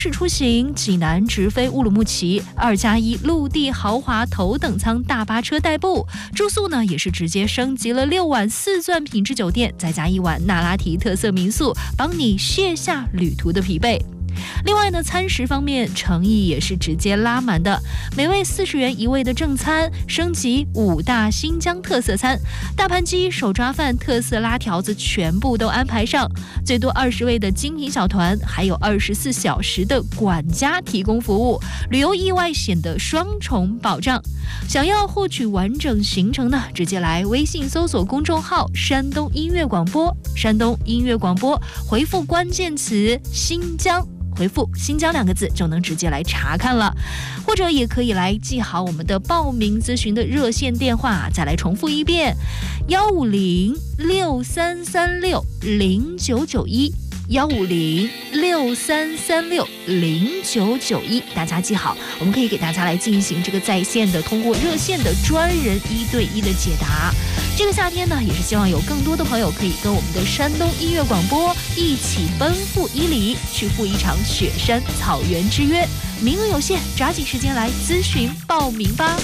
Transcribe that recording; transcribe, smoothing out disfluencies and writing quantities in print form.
市出行，济南直飞乌鲁木齐，2+1陆地豪华头等舱大巴车代步。住宿呢也是直接升级了6晚4钻品质酒店，再加1晚那拉提特色民宿，帮你卸下旅途的疲惫。另外呢，餐食方面诚意也是直接拉满的，每位40元一位的正餐升级5大新疆特色餐，大盘鸡、手抓饭、特色拉条子全部都安排上，最多20位的精品小团，还有24小时的管家提供服务，旅游意外险的双重保障。想要获取完整行程呢，直接来微信搜索公众号山东音乐广播，山东音乐广播，回复关键词新疆，回复新疆2个字就能直接来查看了，或者也可以来记好我们的报名咨询的热线电话，再来重复一遍：15063360991，15063360991，大家记好，我们可以给大家来进行这个在线的，通过热线的专人1对1的解答。这个夏天呢，也是希望有更多的朋友可以跟我们的山东音乐广播一起奔赴伊犁，去赴一场雪山草原之约。名额有限，抓紧时间来咨询报名吧。